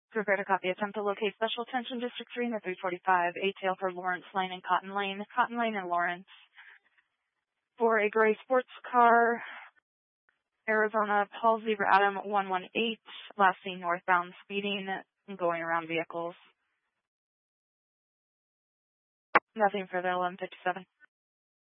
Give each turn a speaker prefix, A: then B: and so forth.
A: Prepare to copy. Attempt to locate Special Attention District 3 in the 345. A-tail for Lawrence Lane and Cotton Lane and Lawrence. For a gray sports car, Arizona Paul Zebra Adam 118, last seen northbound speeding and going around vehicles. Nothing further, 1157.